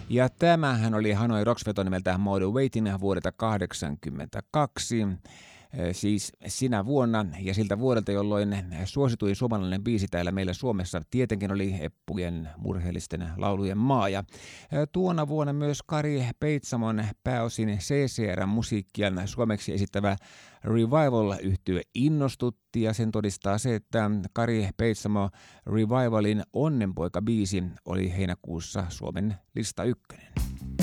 Ja tämähän oli Hanoi Rocks-veto nimeltä Mode Waiting vuodelta 1982. Siis sinä vuonna ja siltä vuodelta, jolloin suosituin suomalainen biisi täällä meillä Suomessa tietenkin oli Eppujen murheellisten laulujen maa. Ja tuona vuonna myös Kari Peitsamon pääosin CCR-musiikkia suomeksi esittävä Revival-yhtye innostutti, ja sen todistaa se, että Kari Peitsamo Revivalin Onnenpoika-biisi oli heinäkuussa Suomen lista 1.